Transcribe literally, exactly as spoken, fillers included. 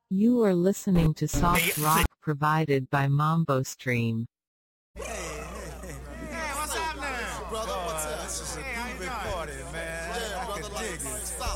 You are listening to soft rock provided by Mambo Stream. Hey, what's up now? Brother, what's up? This is a groovy party, man. Yeah, brother, like,